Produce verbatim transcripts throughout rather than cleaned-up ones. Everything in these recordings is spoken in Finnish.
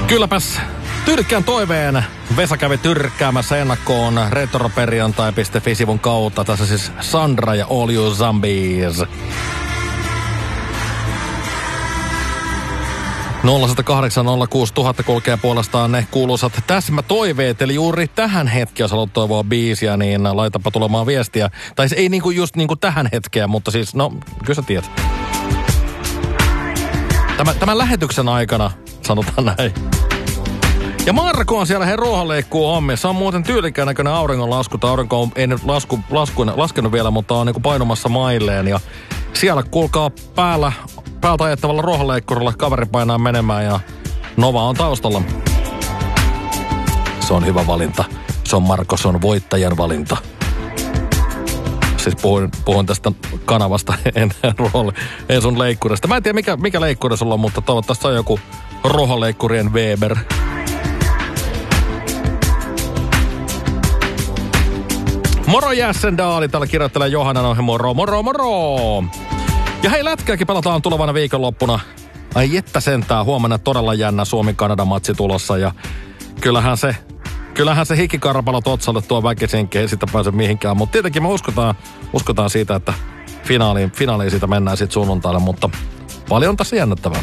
Kylläpäs tyylikkään toiveen Vesa kävi tyrkkäämässä ennakkoon retroperjantai piste fi-sivun kautta. Tässä siis Sandra ja All You Zombies. nolla sata kahdeksan nolla kuusi tuhatta kulkee puolestaan ne kuuluisat täsmätoiveet. Eli juuri tähän hetkeen, jos haluat toivoa biisiä, niin laitapa tulemaan viestiä. Tai ei niinku just niinku tähän hetkeen, mutta siis no, kyllä sä tiedät. Tämän, tämän lähetyksen aikana, sanotaan näin. Ja Marko on siellä, he ruohonleikkuu hommissa. On muuten tyylikkään näköinen auringonlasku. Tai aurinko on, ei nyt lasku, lasku, laskenut vielä, mutta on niinku painumassa mailleen. Ja siellä kuulkaa päällä, päältä ajettavalla ruohonleikkurilla kaveri painaa menemään ja Nova on taustalla. Se on hyvä valinta. Se on Marko, se on voittajan valinta. Siis puhun, puhun tästä kanavasta, en, ruohonle, en sun leikkurista. Mä en tiedä mikä, mikä leikkuri sulla on, mutta toivottavasti on joku ruohonleikkurien Weber. Moro Jässendaali, täällä kirjoittelee Johanna Noihe, moro, moro, moro! Ja hei, lätkääkin pelataan tulevana viikonloppuna. Ai että sentää, huomenna todella jännä Suomi-Kanada-matsi tulossa ja kyllähän se, kyllähän se hikikarpalot otsalle tuo väkisinkin, ei sitä pääse mihinkään. Mutta tietenkin me uskotaan, uskotaan siitä, että finaaliin, finaaliin siitä mennään sitten sunnuntaille, mutta paljon tässä jännittävää.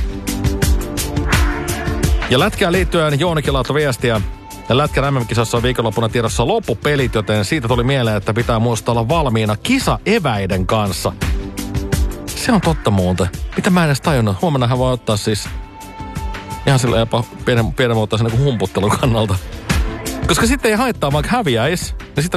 Ja lätkään liittyen Joonikin laittoi viestiä. Ja Lätkän M M-kisassa on viikonloppuna tiedossa loppupelit, joten siitä tuli mieleen, että pitää muistaa olla valmiina kisaeväiden kanssa. Se on totta muuten. Mitä mä en edes tajunnut. Huomennahan voi ottaa siis ihan sillä jopa pienen, pienen muotoisen niin humputtelun kannalta. Koska sitten ei haittaa, vaikka häviäisi. Niin sitten